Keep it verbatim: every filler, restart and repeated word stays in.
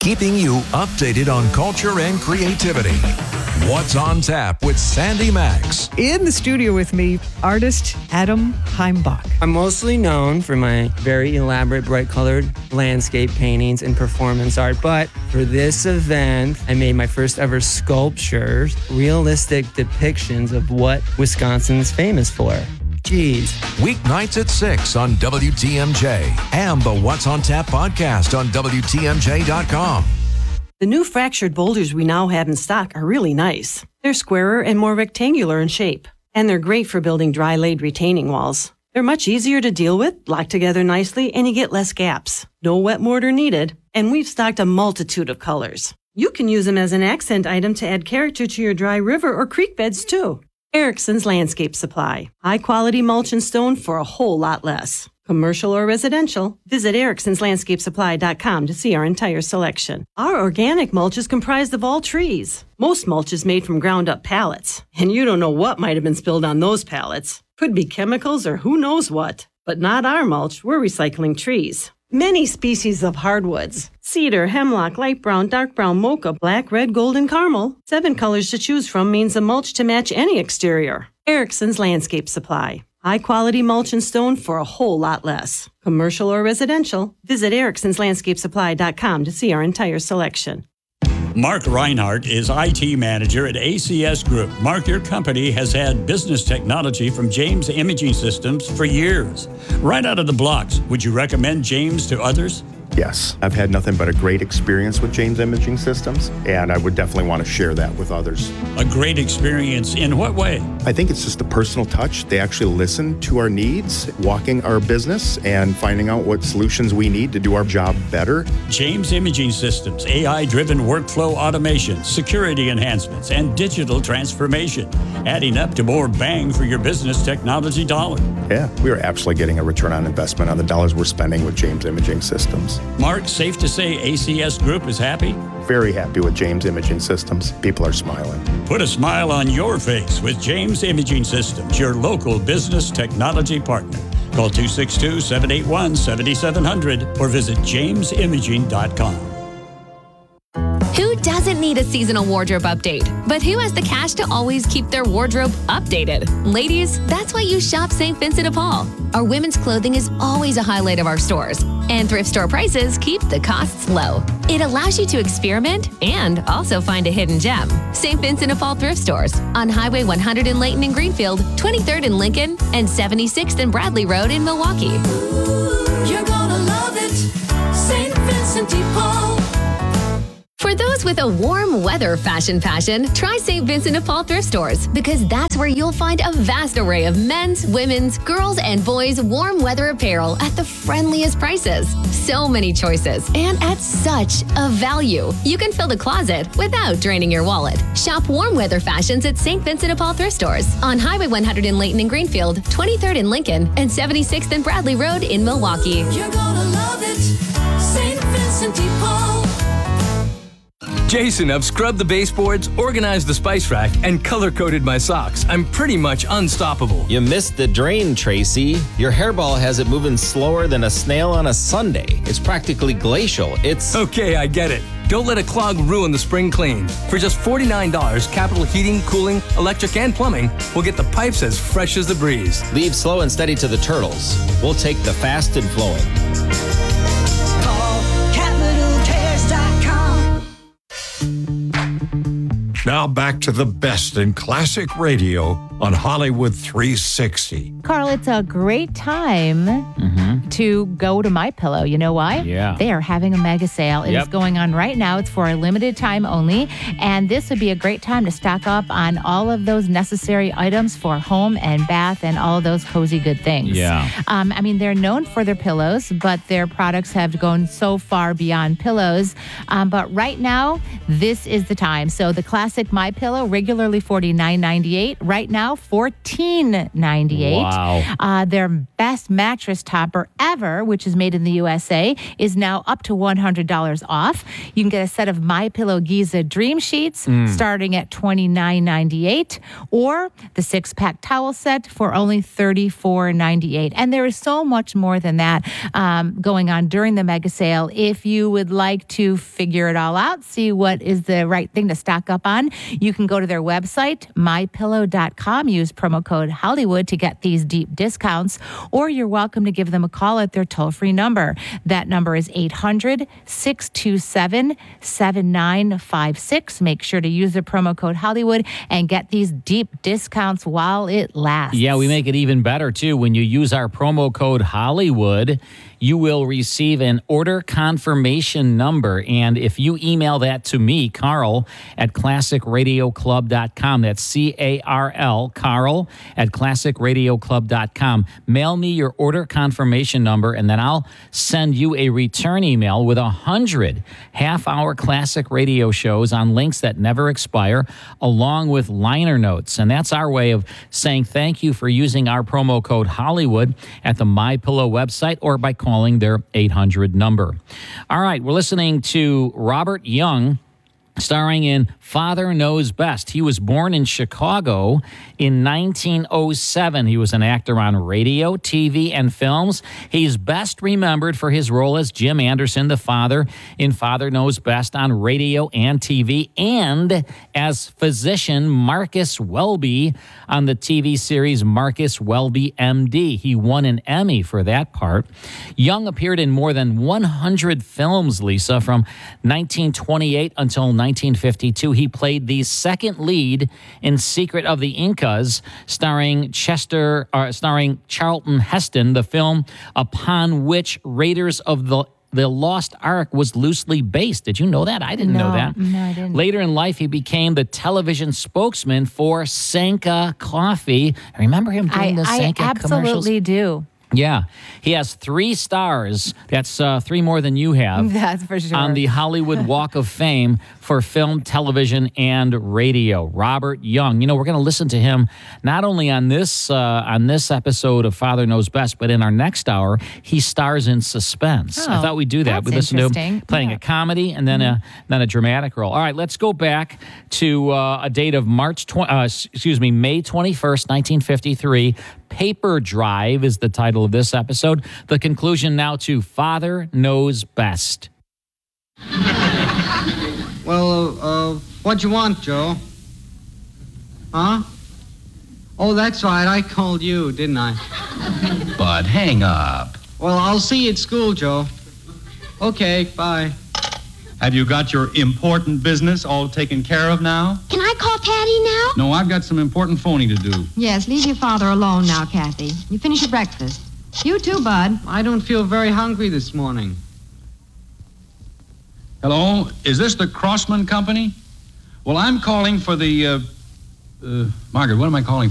keeping you updated on culture and creativity. What's on Tap with Sandy Max. In the studio with me, artist Adam Heimbach. I'm mostly known for my very elaborate, bright-colored landscape paintings and performance art, but for this event, I made my first ever sculptures, realistic depictions of what Wisconsin's famous for. Geez. Weeknights at six on W T M J and the What's on Tap podcast on W T M J dot com. The new fractured boulders we now have in stock are really nice. They're squarer and more rectangular in shape, and they're great for building dry-laid retaining walls. They're much easier to deal with, lock together nicely, and you get less gaps. No wet mortar needed, and we've stocked a multitude of colors. You can use them as an accent item to add character to your dry river or creek beds, too. Erickson's Landscape Supply. High-quality mulch and stone for a whole lot less. Commercial or residential, visit ericksons landscape supply dot com to see our entire selection. Our organic mulch is comprised of all trees. Most mulch is made from ground-up pallets, and you don't know what might have been spilled on those pallets. Could be chemicals or who knows what. But not our mulch, we're recycling trees. Many species of hardwoods. Cedar, hemlock, light brown, dark brown, mocha, black, red, gold, and caramel. Seven colors to choose from means a mulch to match any exterior. Erickson's Landscape Supply. High-quality mulch and stone for a whole lot less. Commercial or residential, visit ericksons landscape supply dot com to see our entire selection. Mark Reinhardt is I T manager at A C S Group. Mark, your company has had business technology from James Imaging Systems for years. Right out of the blocks, would you recommend James to others? Yes, I've had nothing but a great experience with James Imaging Systems, and I would definitely want to share that with others. A great experience in what way? I think it's just a personal touch. They actually listen to our needs, walking our business, and finding out what solutions we need to do our job better. James Imaging Systems, A I-driven workflow automation, security enhancements, and digital transformation, adding up to more bang for your business technology dollar. Yeah, we are absolutely getting a return on investment on the dollars we're spending with James Imaging Systems. Mark, safe to say A C S Group is happy? Very happy with James Imaging Systems. People are smiling. Put a smile on your face with James Imaging Systems, your local business technology partner. Call two six two, seven eight one, seven seven zero zero or visit james imaging dot com. Who doesn't need a seasonal wardrobe update? But who has the cash to always keep their wardrobe updated? Ladies, that's why you shop Saint Vincent de Paul. Our women's clothing is always a highlight of our stores, and thrift store prices keep the costs low. It allows you to experiment and also find a hidden gem. Saint Vincent de Paul thrift stores on Highway one hundred in Layton and Greenfield, twenty-third in Lincoln, and seventy-sixth and Bradley Road in Milwaukee. Ooh, you're gonna love it, Saint Vincent de Paul. For those with a warm weather fashion passion, try Saint Vincent de Paul thrift stores, because that's where you'll find a vast array of men's, women's, girls, and boys' warm weather apparel at the friendliest prices. So many choices and at such a value. You can fill the closet without draining your wallet. Shop warm weather fashions at Saint Vincent de Paul thrift stores on Highway one hundred in Layton and Greenfield, twenty-third in Lincoln, and seventy-sixth and Bradley Road in Milwaukee. You're gonna love it, Saint Vincent de Paul. Jason, I've scrubbed the baseboards, organized the spice rack, and color-coded my socks. I'm pretty much unstoppable. You missed the drain, Tracy. Your hairball has it moving slower than a snail on a Sunday. It's practically glacial. It's... Okay, I get it. Don't let a clog ruin the spring clean. For just forty-nine dollars, Capital Heating, Cooling, Electric, and Plumbing will get the pipes as fresh as the breeze. Leave slow and steady to the turtles. We'll take the fast and flowing. Now back to the best in classic radio on Hollywood three sixty. Carl, it's a great time mm-hmm. to go to MyPillow. You know why? Yeah. They are having a mega sale. It yep. is going on right now. It's for a limited time only. And this would be a great time to stock up on all of those necessary items for home and bath and all of those cozy good things. Yeah. Um, I mean, they're known for their pillows, but their products have gone so far beyond pillows. Um, but right now, this is the time. So the classic MyPillow, regularly forty-nine ninety-eight. Right now, fourteen ninety-eight. Wow. Uh, their best mattress topper Forever, which is made in the U S A, is now up to one hundred dollars off. You can get a set of MyPillow Giza Dream Sheets Mm. starting at twenty-nine ninety-eight, or the six-pack towel set for only thirty-four ninety-eight. And there is so much more than that um, going on during the mega sale. If you would like to figure it all out, see what is the right thing to stock up on, you can go to their website, my pillow dot com. Use promo code Hollywood to get these deep discounts, or you're welcome to give them a call at their toll-free number. That number is eight hundred, six two seven, seven nine five six. Make sure to use the promo code Hollywood and get these deep discounts while it lasts. Yeah, we make it even better, too. When you use our promo code Hollywood, you will receive an order confirmation number. And if you email that to me, Carl, at classic radio club dot com, that's C A R L, Carl, at classic radio club dot com, mail me your order confirmation number, and then I'll send you a return email with a hundred half-hour classic radio shows on links that never expire, along with liner notes. And that's our way of saying thank you for using our promo code Hollywood at the MyPillow website or by calling their eight hundred number. All right, we're listening to Robert Young, starring in Father Knows Best. He was born in Chicago in nineteen oh seven. He was an actor on radio, T V, and films. He's best remembered for his role as Jim Anderson, the father, in Father Knows Best on radio and T V, and as physician Marcus Welby on the T V series Marcus Welby, M D. He won an Emmy for that part. Young appeared in more than one hundred films, Lisa, from nineteen twenty-eight until nineteen fifty-two. He played the second lead in Secret of the Incas, starring Chester, uh, starring Charlton Heston, the film upon which Raiders of the The Lost Ark was loosely based. Did you know that? I didn't no, know that. No, I didn't. Later in life, he became the television spokesman for Sanka Coffee. Remember him doing I, the I Sanka commercials? absolutely do. Yeah. He has three stars. That's uh, three more than you have. That's for sure. On the Hollywood Walk of Fame for film, television, and radio. Robert Young. You know, we're going to listen to him not only on this uh, on this episode of Father Knows Best, but in our next hour, he stars in Suspense. Oh, I thought we'd do that. that's We listen to him interesting. playing Yeah. a comedy and then a then a dramatic role. All right, let's go back to uh, a date of March twenty. Uh, excuse me, May twenty-first, nineteen fifty-three. Paper Drive is the title of this episode. The conclusion now to Father Knows Best. Well, uh, what'd you want, Joe? Huh? Oh, that's right. I called you, didn't I? Bud, hang up. Well, I'll see you at school, Joe. Okay, bye. Have you got your important business all taken care of now? Can I call Patty now? No, I've got some important phoning to do. Yes, leave your father alone now, Kathy. You finish your breakfast. You too, Bud. I don't feel very hungry this morning. Hello, is this the Crossman Company? Well, I'm calling for the, uh, uh, Margaret, what am I calling for?